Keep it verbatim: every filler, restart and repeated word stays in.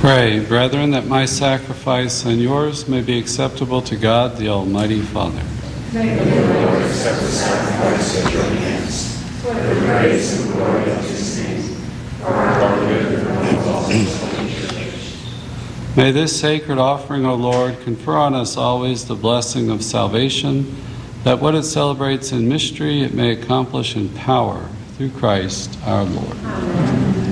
Pray, brethren, that my sacrifice and yours may be acceptable to God, the Almighty Father. May the Lord accept the sacrifice at your hands, for the praise and glory of his name, for our good and for all his holy church. May this sacred offering, O Lord, confer on us always the blessing of salvation, that what it celebrates in mystery it may accomplish in power, through Christ our Lord. Amen.